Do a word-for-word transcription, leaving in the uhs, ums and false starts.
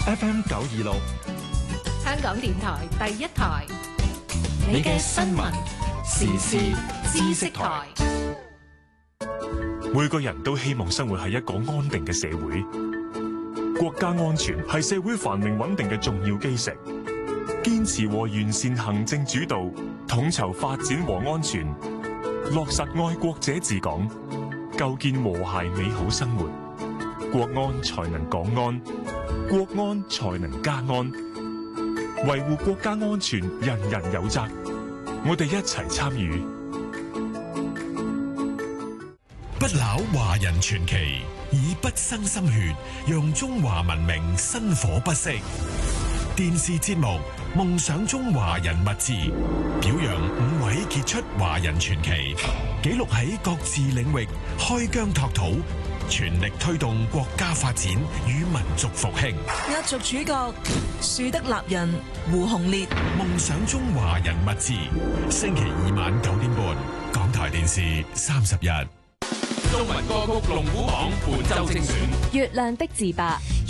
F M 九二六， 香港電台第一台， 你嘅新聞時事知識台。 每個人都希望生活喺一個安定嘅社會，國家安全係社會繁榮穩定嘅重要基石。堅持和完善行政主導，統籌發展和安全，落實愛國者治港，構建和諧美好生活，國安才能港安，國安才能家安。維護國家安全，人人有責。我哋一齊參與。 不朽華人傳奇，以不生心血，讓中華文明薪火不息。電視節目《夢想中華人物誌》，表揚五位傑出華人傳奇，記錄喺各自領域開疆拓土，全力推動國家發展與民族復興。 壓軸主角樹德立人胡鴻烈，《 夢想中華人物誌》，星期二晚九點半，港台電視三十日。 中文歌曲龍虎榜本周精選， 月亮的自白。